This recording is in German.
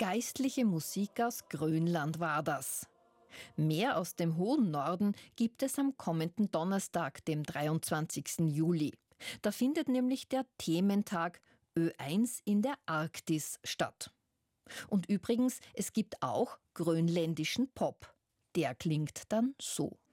Geistliche Musik aus Grönland war das. Mehr aus dem hohen Norden gibt es am kommenden Donnerstag, dem 23. Juli. Da findet nämlich der Thementag Ö1 in der Arktis statt. Und übrigens, es gibt auch grönländischen Pop. Der klingt dann so.